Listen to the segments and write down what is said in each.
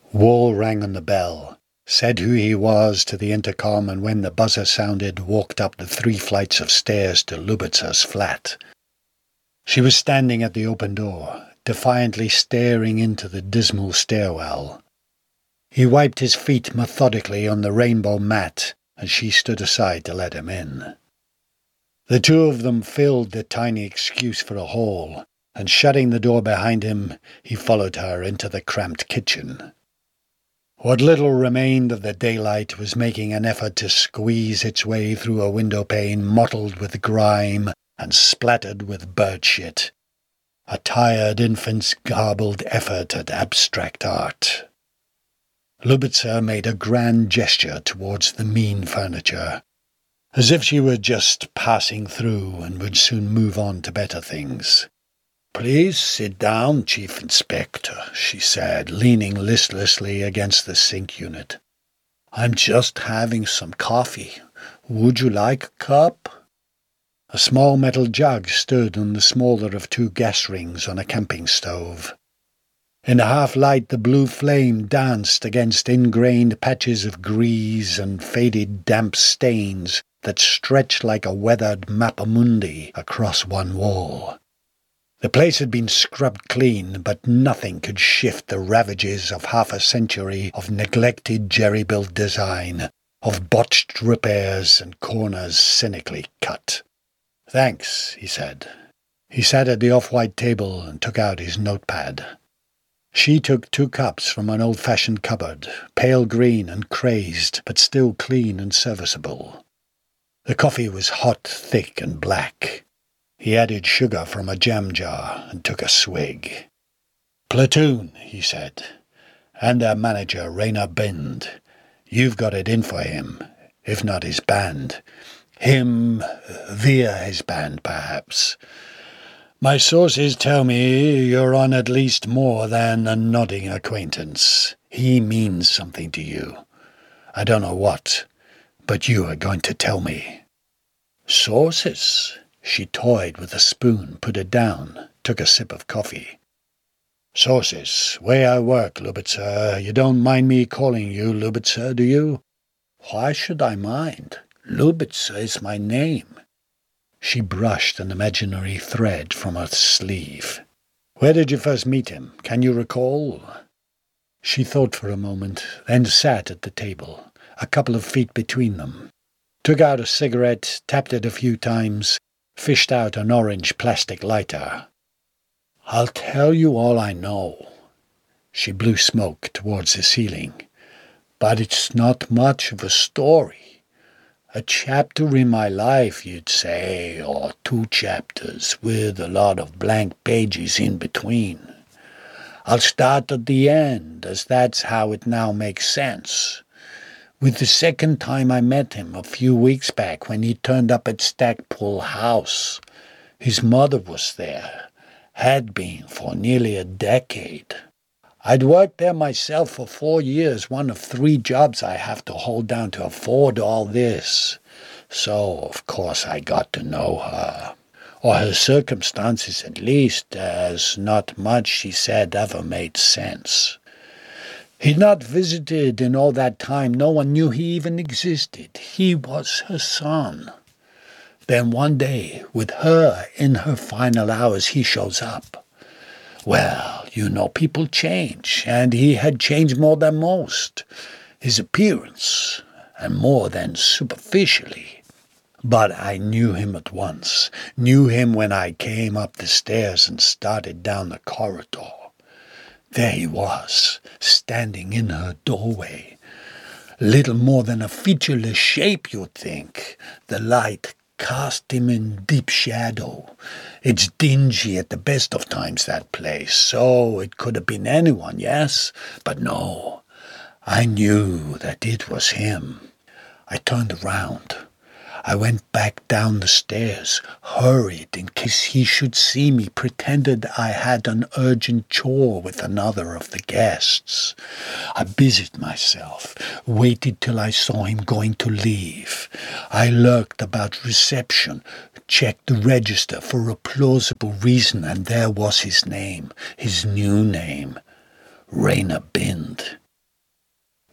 Wall rang on the bell, said who he was to the intercom, and when the buzzer sounded, walked up the 3 flights of stairs to Lubitza's flat. She was standing at the open door, defiantly staring into the dismal stairwell. He wiped his feet methodically on the rainbow mat as she stood aside to let him in. The two of them filled the tiny excuse for a hall, and shutting the door behind him, he followed her into the cramped kitchen. What little remained of the daylight was making an effort to squeeze its way through a window pane mottled with grime and splattered with bird shit. A tired infant's garbled effort at abstract art. Lubitza made a grand gesture towards the mean furniture, as if she were just passing through and would soon move on to better things. "Please sit down, Chief Inspector," she said, leaning listlessly against the sink unit. "I'm just having some coffee. Would you like a cup?" A small metal jug stood on the smaller of 2 gas rings on a camping stove. In the half-light the blue flame danced against ingrained patches of grease and faded damp stains that stretched like a weathered mappamundi across one wall. The place had been scrubbed clean, but nothing could shift the ravages of half a century of neglected jerry-built design, of botched repairs and corners cynically cut. "Thanks," he said. He sat at the off-white table and took out his notepad. She took 2 cups from an old-fashioned cupboard, pale green and crazed, but still clean and serviceable. The coffee was hot, thick, and black. He added sugar from a jam jar and took a swig. "Platoon," he said, "and their manager, Rainer Bind. You've got it in for him, if not his band. Him via his band, perhaps. My sources tell me you're on at least more than a nodding acquaintance. He means something to you. I don't know what, but you are going to tell me." "Sources?" She toyed with a spoon, put it down, took a sip of coffee. "Sources. Way I work, Lubitza. You don't mind me calling you Lubitza, do you?" "Why should I mind? Lubitza is my name." She brushed an imaginary thread from her sleeve. "Where did you first meet him? Can you recall?" She thought for a moment, then sat at the table, a couple of feet between them. Took out a cigarette, tapped it a few times, fished out an orange plastic lighter. "I'll tell you all I know." She blew smoke towards the ceiling. "But it's not much of a story. A chapter in my life, you'd say, or 2 chapters, with a lot of blank pages in between. I'll start at the end, as that's how it now makes sense. With the second time I met him a few weeks back when he turned up at Stackpole House. His mother was there, had been for nearly a decade. I'd worked there myself for 4 years, one of 3 jobs I have to hold down to afford all this. So, of course, I got to know her. Or her circumstances at least, as not much she said ever made sense. He'd not visited in all that time. No one knew he even existed. He was her son. Then one day, with her in her final hours, he shows up. Well, you know, people change, and he had changed more than most. His appearance, and more than superficially. But I knew him at once, knew him when I came up the stairs and started down the corridor. There he was, standing in her doorway. Little more than a featureless shape, you'd think. The light cast him in deep shadow. It's dingy at the best of times, that place, so it could have been anyone, yes? But no, I knew that it was him. I turned around. I went back down the stairs, hurried in case he should see me, pretended I had an urgent chore with another of the guests. I busied myself, waited till I saw him going to leave. I lurked about reception, checked the register for a plausible reason, and there was his name, his new name, Rainer Bind.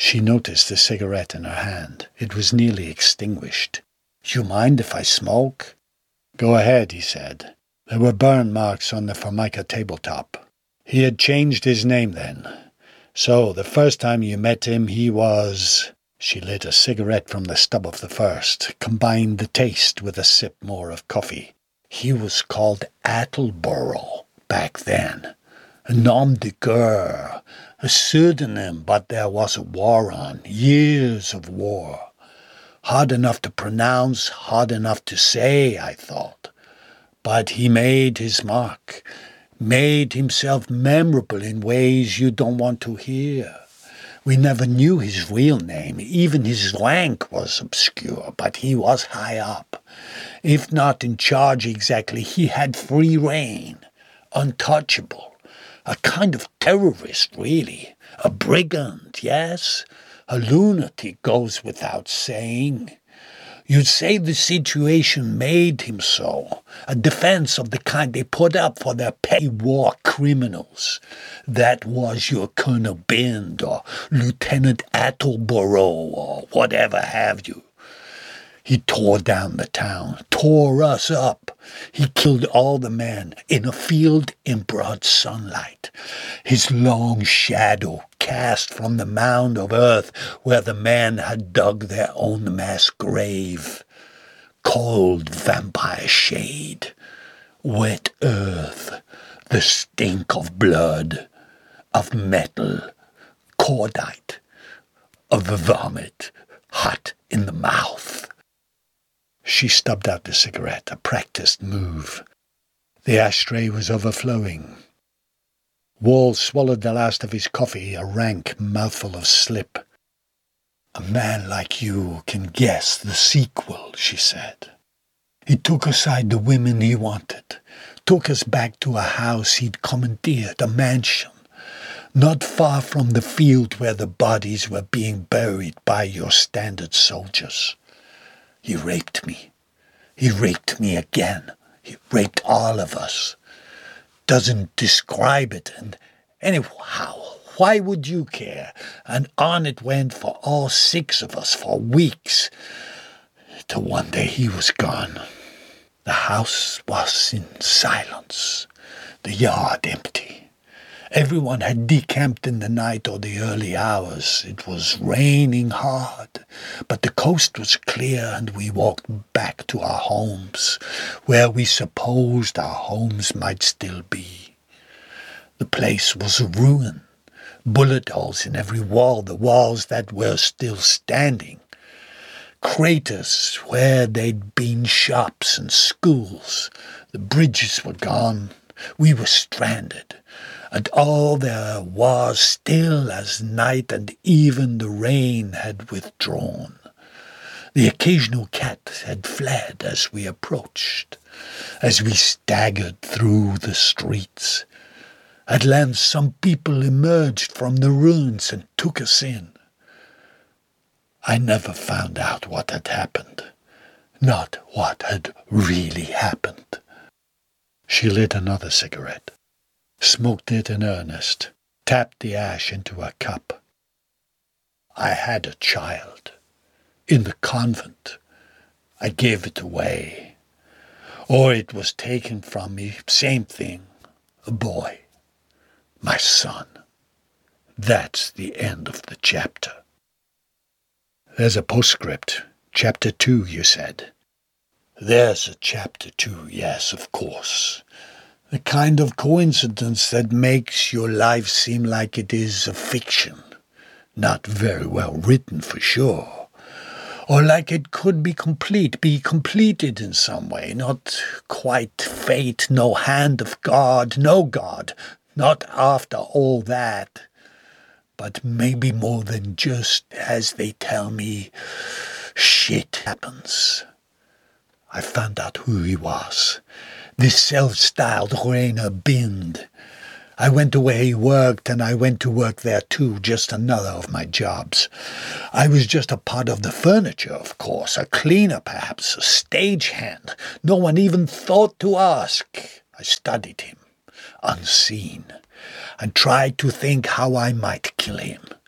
She noticed the cigarette in her hand. It was nearly extinguished. "You mind if I smoke?" "Go ahead," he said. There were burn marks on the Formica tabletop. He had changed his name then. "So, the first time you met him, he was—" She lit a cigarette from the stub of the first, combined the taste with a sip more of coffee. "He was called Attleborough back then. A nom de guerre, a pseudonym, but there was a war on, years of war. Hard enough to pronounce, hard enough to say, I thought. But he made his mark, made himself memorable in ways you don't want to hear. We never knew his real name, even his rank was obscure, but he was high up. If not in charge exactly, he had free rein, untouchable. A kind of terrorist, really. A brigand, yes? A lunatic goes without saying. You'd say the situation made him so. A defense of the kind they put up for their petty war criminals. That was your Colonel Bind or Lieutenant Attleborough or whatever have you. He tore down the town, tore us up. He killed all the men in a field in broad sunlight. His long shadow cast from the mound of earth where the men had dug their own mass grave. Cold vampire shade, wet earth, the stink of blood, of metal, cordite, of vomit, hot in the mouth. She stubbed out the cigarette, a practiced move. The ashtray was overflowing. Wall swallowed the last of his coffee, a rank mouthful of slip. "A man like you can guess the sequel," she said. "He took aside the women he wanted, took us back to a house he'd commandeered, a mansion, not far from the field where the bodies were being buried by your standard soldiers. He raped me. He raped me again. He raped all of us. Doesn't describe it, and anyhow, why would you care? And on it went for all 6 of us for weeks, till one day he was gone. The house was in silence, the yard empty. Everyone had decamped in the night or the early hours. It was raining hard, but the coast was clear, and we walked back to our homes, where we supposed our homes might still be. The place was a ruin, bullet holes in every wall, the walls that were still standing, craters where they'd been shops and schools. The bridges were gone. We were stranded. And all there was still as night, and even the rain had withdrawn. The occasional cat had fled as we approached, as we staggered through the streets. At length some people emerged from the ruins and took us in. I never found out what had happened, not what had really happened." She lit another cigarette, smoked it in earnest, tapped the ash into a cup. "I had a child. In the convent. I gave it away. Or it was taken from me, same thing. A boy. My son. That's the end of the chapter." "There's a postscript. Chapter 2, you said." "There's a chapter 2, yes, of course. The kind of coincidence that makes your life seem like it is a fiction. Not very well written, for sure. Or like it could be completed in some way. Not quite fate, no hand of God, no God. Not after all that. But maybe more than just, as they tell me, shit happens. I found out who he was. This self-styled Rainer Bind. I went to where he worked, and I went to work there too, just another of my jobs. I was just a part of the furniture, of course, a cleaner perhaps, a stagehand. No one even thought to ask. I studied him, unseen, and tried to think how I might kill him.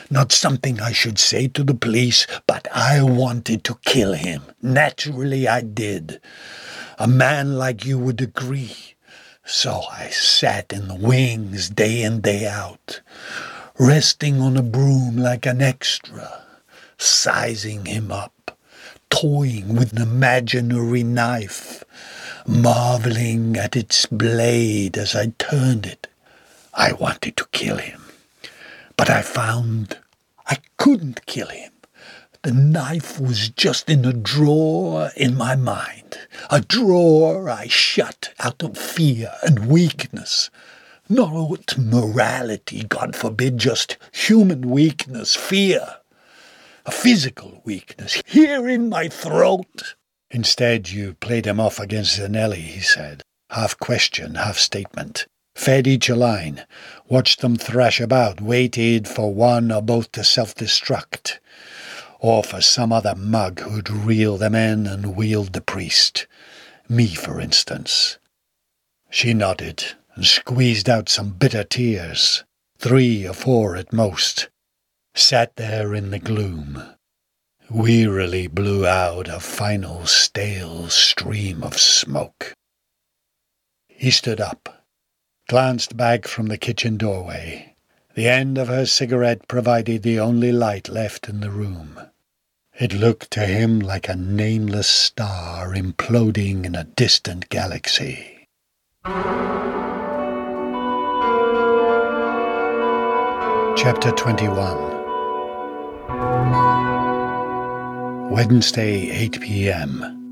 Not something I should say to the police, but I wanted to kill him. Naturally I did. A man like you would agree. So I sat in the wings day in, day out, resting on a broom like an extra, sizing him up, toying with an imaginary knife, marveling at its blade as I turned it. I wanted to kill him, but I found I couldn't kill him. The knife was just in a drawer in my mind, a drawer I shut out of fear and weakness. Not morality, God forbid, just human weakness, fear. A physical weakness, here in my throat. Instead, you played him off against Zanelli, he said, half question, half statement. Fed each a line, watched them thrash about, waited for one or both to self-destruct, or for some other mug who'd reel them in and wield the priest. Me, for instance. She nodded and squeezed out some bitter tears, 3 or 4 at most, sat there in the gloom, wearily blew out a final stale stream of smoke. He stood up, glanced back from the kitchen doorway. The end of her cigarette provided the only light left in the room. It looked to him like a nameless star imploding in a distant galaxy. Chapter 21. Wednesday, 8 p.m.